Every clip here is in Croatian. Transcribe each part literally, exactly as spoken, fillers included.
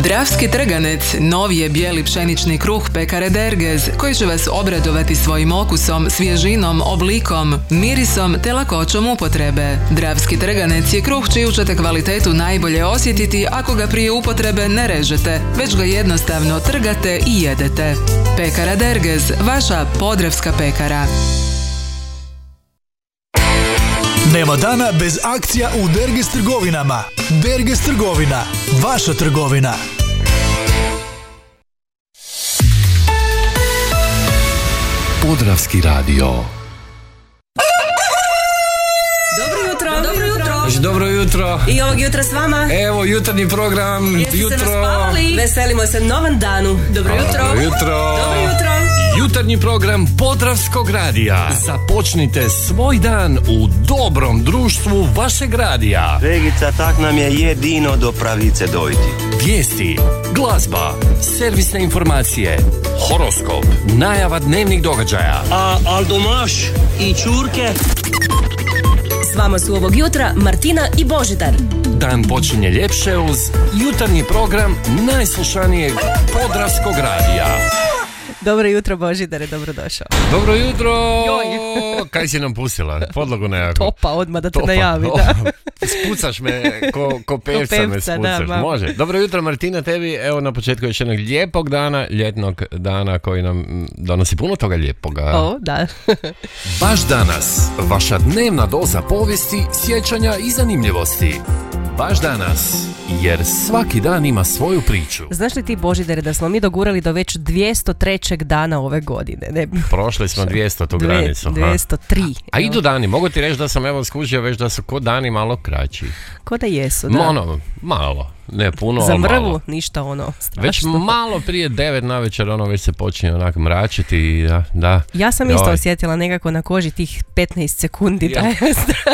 Dravski trganec, novi je bijeli pšenični kruh pekare Dergez, koji će vas obradovati svojim okusom, svježinom, oblikom, mirisom te lakoćom upotrebe. Dravski trganec je kruh čiju ćete kvalitetu najbolje osjetiti ako ga prije upotrebe ne režete, već ga jednostavno trgate i jedete. Pekara Dergez, vaša podravska pekara. Nema dana bez akcija u Dergez trgovinama. Dergez trgovina, vaša trgovina. Podravski radio. Dobro jutro. Dobro jutro. Dobro jutro. I ovog jutra s vama. Evo jutarnji program. Jeste jutro. se naspavali? Veselimo se novom danu. Dobro jutro. Dobro jutro. Dobro jutro. Jutarnji program Podravskog radija. Započnite svoj dan u dobrom društvu vašeg radija. Regica, tak nam je jedino do pravice dojti. Vijesti, glazba, servisne informacije, horoskop, najava dnevnih događaja. A Aldomaš i Čurke? S vama su ovog jutra Martina i Božidar. Dan počinje ljepše uz jutarnji program najslušanijeg Podravskog radija. Dobro jutro, Božidare, dobrodošao. Dobro jutro. Joj. Kaj si nam pustila? Podlogu nekako. Topa, odmah da te Topa. najavi, da. Spucaš me, ko, ko pevca Ko me pevca, spucaš. da, Može. Dobro jutro, Martina, tebi. Evo na početku još jednog lijepog dana, ljetnog dana koji nam donosi puno toga lijepoga. O, da. Baš danas, vaša dnevna doza povijesti, sjećanja i zanimljivosti. Baš danas, jer svaki dan ima svoju priču. Znaš li ti, Božidare, da smo mi dogurali do već dvjesto trećeg dana ove godine? Ne? Prošli smo dvjesto tu granicu. ha? dvjesto tri. A idu dani, mogu ti reći da sam evo skužio već da su ko dani malo kraći. Ko da jesu, da. Ono, malo, ne puno, Za ali mrvu malo. ništa ono strašno. Već malo prije devet navečer ono već se počinje onak mračiti i da, da. Ja sam isto Joj. osjetila nekako na koži tih petnaest sekundi. Ja. Da,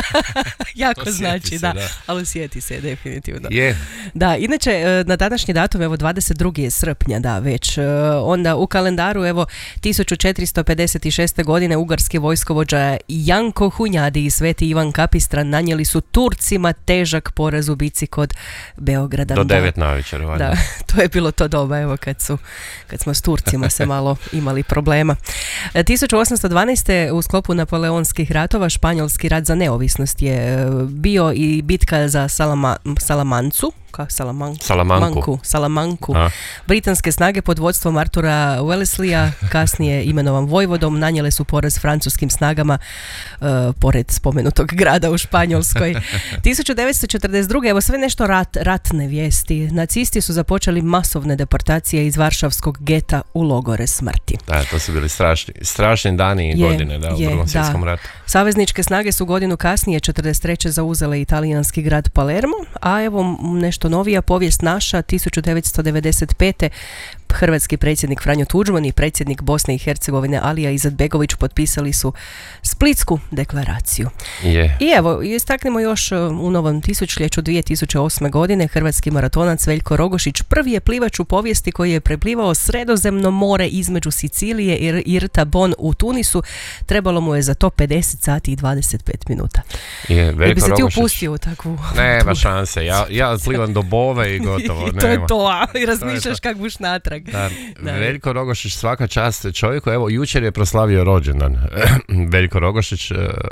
jako Osjeti znači, se, da. da. Ali osjeti se, definitivno. Je. Da, inače, na današnji datum, evo dvadeset drugog srpnja, da, već. Onda u kalendaru, evo, tisuću četiristo pedeset šeste. godine ugarski vojskovođa Janko Hunjadi i Sveti Ivan Kapistran nanijeli su Turcima težak poraz u bici kod Beograda. Do Da. devet navečer, valjda. Da, to je bilo to doba, evo, kad su, kad smo s Turcima se malo imali problema. E, tisuću osamsto dvanaeste. u sklopu Napoleonskih ratova Španjolski rat za neovisnost je e, bio i bitka za Salama, Salamancu, ka, Salamanku, Salamanku. Manku, Salamanku. A. Britanske snage pod vodstvom Artura Wellesleya, kasnije imenovan vojvodom, nanijele su poraz francuskim snagama e, pored spomenutog grada u Španjolskoj. tisuću devetsto četrdeset druge. evo sve nešto rat, ratne vijesti. Nacisti su započeli masovne deportacije iz Varšavskog geta u logore smrti. Da, to su bili strašni, strašni dani i Je, godine, da, u je, Prvom da. svjetskom ratu. Savezničke snage su godinu kasnije, četrdeset treće. zauzele italijanski grad Palermo, a evo nešto novija povijest naša, tisuću devetsto devedeset pete. Hrvatski predsjednik Franjo Tuđman i predsjednik Bosne i Hercegovine Alija Izetbegović potpisali su Splitsku deklaraciju. Je. I evo, istaknemo još u novom tisućljeću dvije tisuće osme. godine hrvatski maratonac Veljko Rogošić prvi je plivač u povijesti koji je preplivao Sredozemno more između Sicilije i Irta Bon u Tunisu. Trebalo mu je za to pedeset sati i dvadeset pet minuta. Je, Jel bi Veljko se ti Rogošić. upustio u takvu... Nema šanse, ja, ja plivam do Bove i gotovo. I to je nema. to, a i To razmišljaš je to. kak buš natrag. Da, Da. Veljko Rogošić, svaka čast čovjeku. Evo, jučer je proslavio rođendan Veljko Rogošić, uh,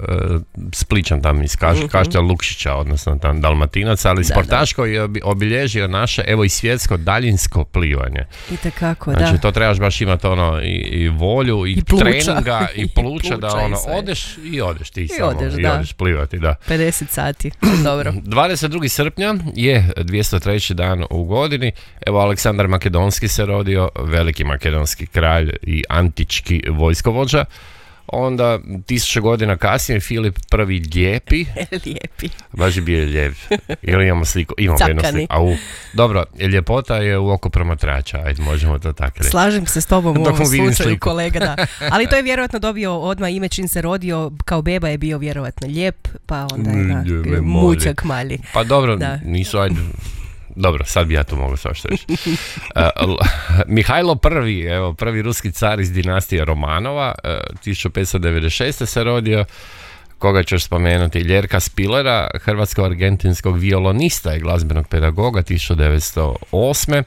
Spličan tam iz Kaš, Mhm. Kaštel Lukšića, odnosno tam Dalmatinac, ali Da, sportaš koji je obi- obilježio naše, evo, i svjetsko daljinsko plivanje. Itekako, Znači, da. to trebaš baš imati ono i, i volju i, I pluća. treninga i I pluća da pluća i ono sve. odeš i odeš ti I samo odeš, i da. odeš plivati, da. pedeset sati, dobro. dvadeset drugog srpnja je dvjesto treći dan u godini. Evo, Aleksandar Makedonski se rodio, veliki makedonski kralj i antički vojskovođa. Onda tisuću godina kasnije Filip prvi lijepi, Lijepi. baš je bio lijep. Ili imamo sliku, imamo jednu Cakani. sliku. Au. Dobro, ljepota je u oko promatrača, ajde možemo to tako reći. Slažem se s tobom u Dok mu ovom vidim slučaju, sliku. kolega, da. Ali to je vjerojatno dobio odmah ime čim se rodio, kao beba je bio vjerojatno lijep, pa onda je na, Mm, je, moli. mućak mali. Pa dobro, Da. nisu, ajde, dobro, sad bi ja to mogao svašta reći. Uh, L- Mihajlo prvi, evo, prvi ruski car iz dinastije Romanova, uh, tisuću petsto devedeset šeste. se rodio. Koga ćeš spomenuti? Ljerka Spilera, hrvatsko-argentinskog violonista i glazbenog pedagoga tisuću devetsto osme.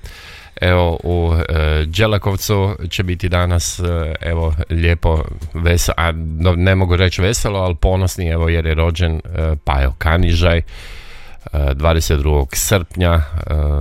Evo u e, Đelekovcu će biti danas e, evo lijepo veselo, a no, ne mogu reći veselo, ali ponosni evo jer je rođen e, Pajo Kanižaj e, dvadeset drugog srpnja, e,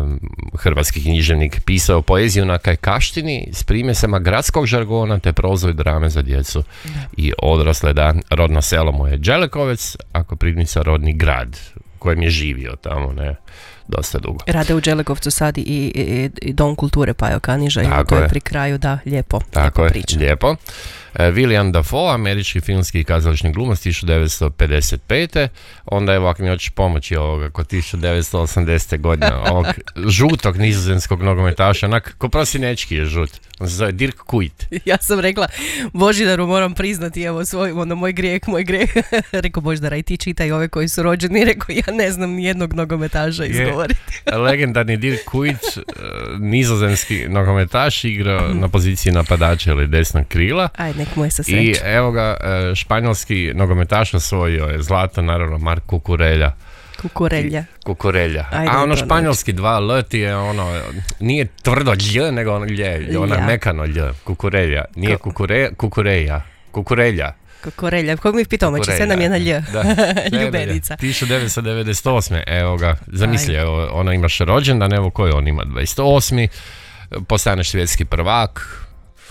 hrvatski književnik, pisao poeziju na kajkaštini s primjesama gradskog žargona te prozu i drame za djecu i odrasle. Da, rodno selo mu je Đelekovec, ako Pridnica rodni grad u kojem je živio tamo, ne, dosta dugo. Rade u Đelekovcu sad i, i, i Dom kulture Pajo Kaniža i to je pri kraju, da, lijepo, Tako lijepo je, priča. lijepo. E, William Dafoe, američki filmski i kazališni glumac tisuću devetsto pedeset pete. Onda evo, ako mi hoćeš pomoći ovoga, kod tisuću devetsto osamdesete godine, ovog žutog nizozemskog nogometaša, onak, ko prosinečki je žut. On se zove Dirk Kuyt. Ja sam rekla, Božidaru moram priznati, evo svoj, ono, moj grijeh, moj grijeh. Rekao Božidara, i ti čitaj ove koji su rođeni. Rekao, ja ne znam nijednog nogometaša izgovoriti. Legendarni Dirk Kuyt, nizozemski nogometaš, igra na poziciji napadača ili desnog krila. Aj, nek mu je sa I srećom. evo ga, španjolski nogometaš osvojio je zlato, naravno, Mark Kukurelja. Kukurelja. Kukurelja. Ajde, A ono to španjolski dva L ti je ono, nije tvrdo lj, nego ono lje, ona Ja. mekano lj, Kukurelja. Nije Ko- kukure, kukureja, Kukurelja. Kukurelja. Kog mi pitao, znači sve nam je na lj. Da. Ljubenica. tisuću devetsto devedeset osme. Evo ga, zamisli, Aj. evo, ona imaš rođendan, evo koji on ima, dvadeset osmi postaneš svjetski prvak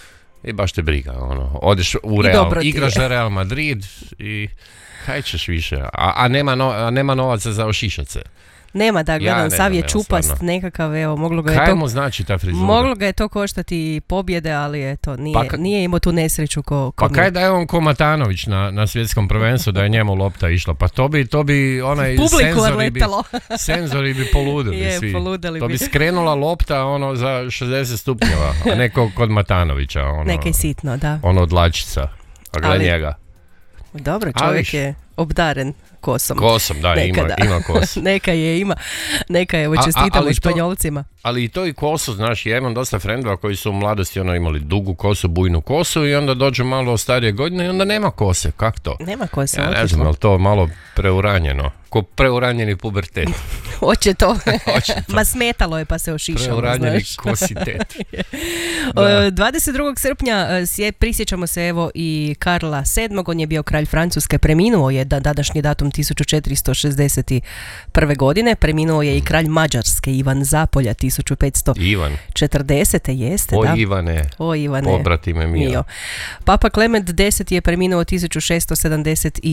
i baš te briga, ono, odeš u Real, dobro ti igraš je. za Real Madrid i kaj ćeš više, a, a, nema, no, a nema novaca za ošišace. Nema, da, gledam, ne sav znam, je evo, čupast, stvarno. nekakav, evo, moglo ga je Kaj to... mu znači ta frizura? Moglo ga je to koštati pobjede, ali eto, nije, Pa ka- nije imao tu nesreću ko, ko Pa mi. kaj da je on ko Matanović na, na svjetskom prvenstvu, da je njemu lopta išla, pa to bi, to bi onaj Publiku senzori bi, odletalo. senzori bi poludili Je, svi. poludili To bi. bi skrenula lopta ono za šezdeset stupnjeva, a ne ko kod Matanovića, ono, Nekaj sitno, da. ono od dlačica. A gle Ali- njega. Dobro, A, čovjek viš. je obdaren kosom. Kosom, da, ima, Nekada. ima kos. Neka je, ima. Neka je, evo, A- a- čestitamo ali to- Španjolcima. Ali i to i kosu, znaš, ja imam dosta frendova koji su u mladosti ono imali dugu kosu, bujnu kosu i onda dođu malo u starije godine i onda nema kose, kak to? Nema kose, Ja ne znam, otišlo. je li to malo preuranjeno? Ko preuranjeni pubertet. Hoće to. Hoće to. Ma smetalo je pa se ošišalo, Preuranjeni znaš. kositet. O, dvadeset drugog srpnja e, sje- prisjećamo se evo i Karla sedmog. On je bio kralj Francuske, preminuo je da, današnji datum tisuću četiristo šezdeset prve godine, preminuo je i kralj Mađarske Ivan Zapolja tisuću petsto četrdesete. Ivan. Jeste, O da. Ivane, O Ivane. pobratime mio. Mio. Papa Klement deseti je preminuo tisuću šesto sedamdeset